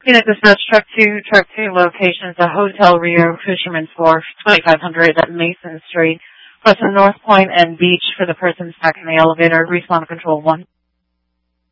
Unit Dispatch Truck 2 locations, a Hotel Rio, Fisherman's Wharf, 2500 at Mason Street, crossing North Point and Beach for the person stuck in the elevator. Respond to Control 1.